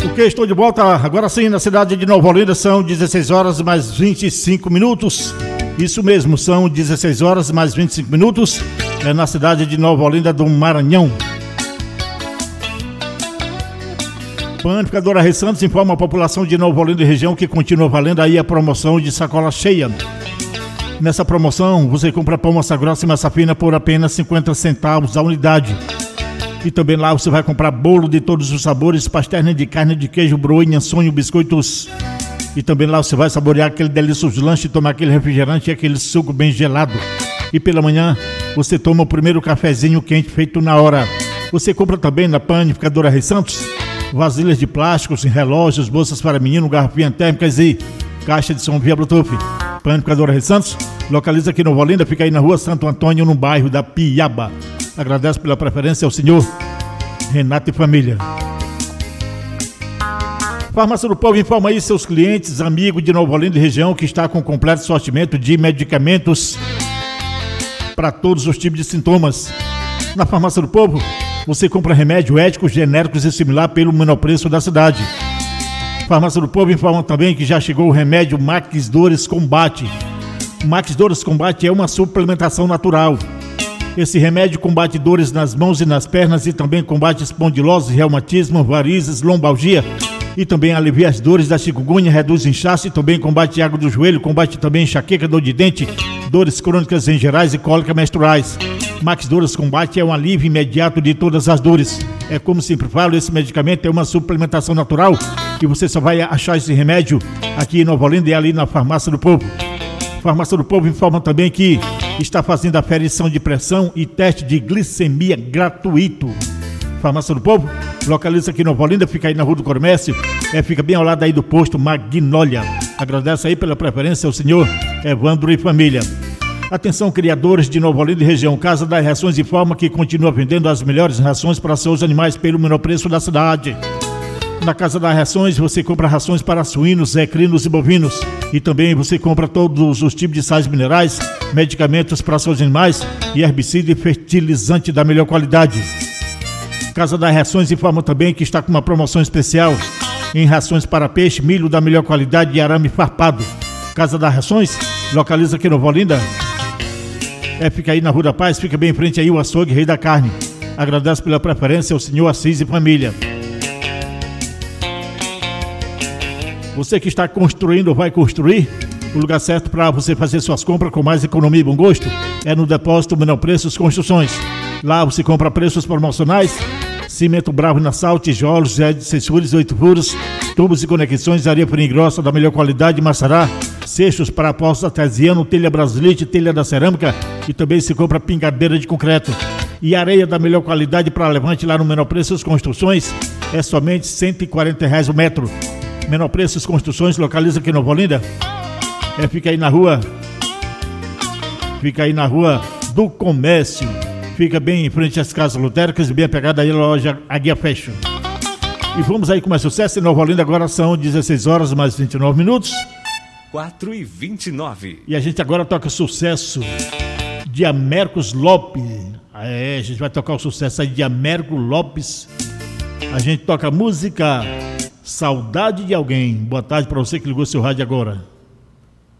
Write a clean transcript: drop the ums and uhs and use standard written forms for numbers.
Ok, estou de volta agora sim na cidade de Nova Olinda, são 16 horas mais 25 minutos. Isso mesmo, são 16 horas mais 25 minutos na cidade de Nova Olinda do Maranhão. Panificadora Reis Santos informa a população de Nova Olinda e região que continua valendo aí a promoção de sacola cheia. Nessa promoção você compra pão massa grossa e massa fina por apenas 50 centavos a unidade. E também lá você vai comprar bolo de todos os sabores, pastéis de carne, de queijo, broinha, sonho, biscoitos. E também lá você vai saborear aquele delicioso lanche, tomar aquele refrigerante e aquele suco bem gelado. E pela manhã você toma o primeiro cafezinho quente feito na hora. Você compra também na Panificadora Reis Santos vasilhas de plásticos, relógios, bolsas para menino, garrafinhas térmicas e caixa de som via Bluetooth. Panificadora Reis Santos localiza aqui em Nova Olinda, fica aí na rua Santo Antônio, no bairro da Piaba. Agradeço pela preferência ao senhor Renato e família. Farmácia do Povo informa aí seus clientes, amigos de Nova Olinda e região que está com completo sortimento de medicamentos para todos os tipos de sintomas. Na Farmácia do Povo você compra remédio éticos, genéricos e similar pelo menor preço da cidade. Farmácia do Povo informa também que já chegou o remédio Max Dores Combate. Max Dores Combate é uma suplementação natural. Esse remédio combate dores nas mãos e nas pernas e também combate espondilose, reumatismo, varizes, lombalgia e também alivia as dores da chikungunya, reduz inchaço e também combate água do joelho, combate também enxaqueca, dor de dente, dores crônicas em gerais e cólicas menstruais. Max Dores Combate é um alívio imediato de todas as dores. É como sempre falo, esse medicamento é uma suplementação natural e você só vai achar esse remédio aqui em Nova Olinda e ali na Farmácia do Povo. Farmácia do Povo informa também que está fazendo aferição de pressão e teste de glicemia gratuito. Farmácia do Povo localiza aqui em Nova Olinda, fica aí na Rua do Comércio, fica bem ao lado aí do posto Magnólia. Agradece aí pela preferência ao senhor Evandro e família. Atenção, criadores de Nova Olinda e região, Casa das Rações informa que continua vendendo as melhores rações para seus animais pelo menor preço da cidade. Na Casa das Rações você compra rações para suínos, equinos e bovinos. E também você compra todos os tipos de sais minerais, medicamentos para seus animais e herbicida e fertilizante da melhor qualidade. Casa das Rações informa também que está com uma promoção especial em rações para peixe, milho da melhor qualidade e arame farpado. Casa das Rações localiza aqui em Nova Olinda. Fica aí na Rua da Paz, fica bem em frente aí o açougue Rei da Carne. Agradeço pela preferência ao senhor Assis e família. Você que está construindo ou vai construir, o lugar certo para você fazer suas compras com mais economia e bom gosto é no Depósito Menor Preços Construções. Lá você compra preços promocionais, cimento bravo na sal, tijolos, 6 furos, 8 furos, tubos e conexões, areia fina e grossa da melhor qualidade, maçará, cestos para postos artesiano, telha brasilite, telha da cerâmica e também se compra pingadeira de concreto. E areia da melhor qualidade para levante lá no Menor Preços Construções é somente R$140 o metro. Menor Preços Construções localiza aqui em Nova Olinda. Fica aí na rua do Comércio. Fica bem em frente às casas lotéricas e bem apegada aí a loja Águia Fashion. E vamos aí com mais sucesso em Nova Olinda. Agora são 16 horas mais 29 minutos. 4h29. E a gente agora toca sucesso de Américos Lopes. A gente vai tocar o sucesso aí de Américo Lopes. A gente toca a música Saudade de Alguém. Boa tarde para você que ligou seu rádio agora.